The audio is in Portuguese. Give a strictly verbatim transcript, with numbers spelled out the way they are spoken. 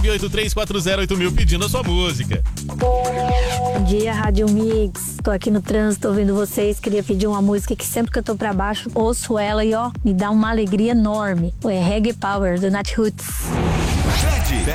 oito três quatro zero oito mil pedindo a sua música. Bom dia, Rádio Mix. Tô aqui no trânsito ouvindo vocês. Queria pedir uma música que sempre que eu tô pra baixo, ouço ela e ó, me dá uma alegria enorme. É Reggae Power, do Nat Roots. Pede,